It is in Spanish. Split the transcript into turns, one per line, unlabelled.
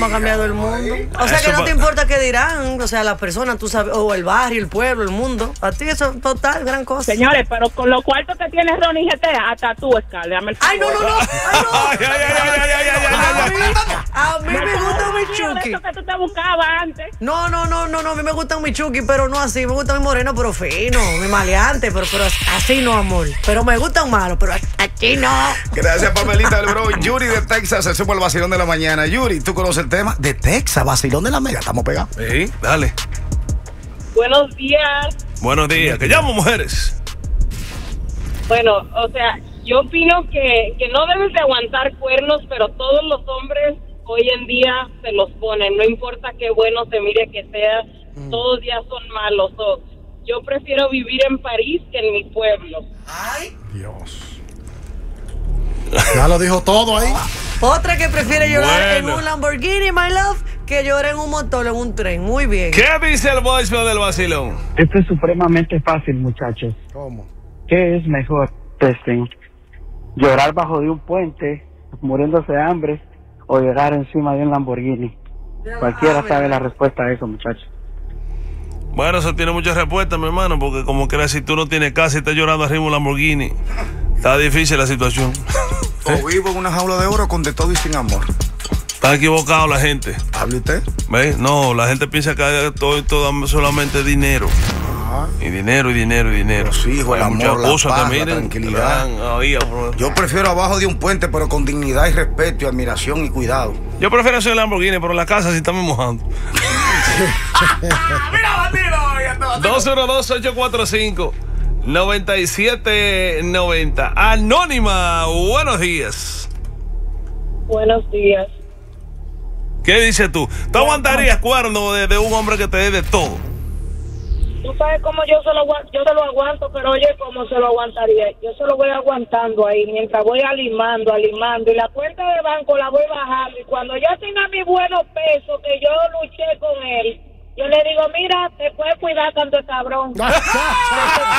vamos a cambiar el mundo. O sea que no te importa qué dirán, o sea, las personas, tú sabes, o el barrio, el pueblo, el mundo. A ti eso es total, gran cosa.
Señores, pero con los cuartos que tiene Ronnie GTA, hasta tú, Scarlett, dame el favor.
Ay, no. A mí me gusta mi Chucky.
Eso que tú te buscabas antes.
No, a mí me gusta mi Chucky, pero no así. Me gusta mi moreno, pero fino, mi maleante, pero así no, amor. Pero me gusta un malo, pero así no.
Gracias, Pamelita del Bro. Yuri de Texas, se suma el vacilón de la mañana. Yuri, ¿tú conoces el tema? De Texas, vacilón de la mega. Estamos pegados.
Sí, dale.
Buenos días.
Buenos días. ¿Qué llamo, mujeres?
Bueno, o sea, yo opino que no debes de aguantar cuernos, pero todos los hombres hoy en día se los ponen. No importa qué bueno se mire que sea, todos ya son malos. Yo prefiero vivir en París que en mi pueblo.
Ay,
Dios. Ya lo dijo todo ahí.
Otra que prefiere llorar en un Lamborghini, my love, que llore en un motor, en un tren. Muy bien.
¿Qué dice el voicemail del vacilón?
Esto es supremamente fácil, muchachos.
¿Cómo?
¿Qué es mejor? Testen. Llorar bajo de un puente, muriéndose de hambre, o llorar encima de un Lamborghini. Cualquiera sabe la respuesta a eso, muchachos.
Bueno, eso tiene muchas respuestas, mi hermano, porque como que si tú no tienes casa y estás llorando arriba de un Lamborghini, está difícil la situación.
O vivo en una jaula de oro con de todo y sin amor.
Está equivocado la gente.
¿Hable usted?
¿Ves? No, la gente piensa que todo solamente dinero. Y dinero.
Los hijos, el
Hay muchas
amor, la
cosas
paz,
que
la
miren,
tranquilidad. Yo prefiero abajo de un puente, pero con dignidad y respeto y admiración y cuidado.
Yo prefiero hacer el Lamborghini, pero en la casa sí estamos mojando.
Mira, bandido.
212-845-9790. Anónima, buenos días.
Buenos días.
¿Qué dices tú? ¿Tú aguantarías cuerno de un hombre que te dé de todo?
Tú sabes cómo yo se lo aguanto, pero oye, ¿cómo se lo aguantaría? Yo se lo voy aguantando ahí, mientras voy alimando, y la cuenta de banco la voy bajando, y cuando yo tenga mi buenos pesos, que yo luché con él, yo le digo, mira, te puedes cuidar tanto cabrón.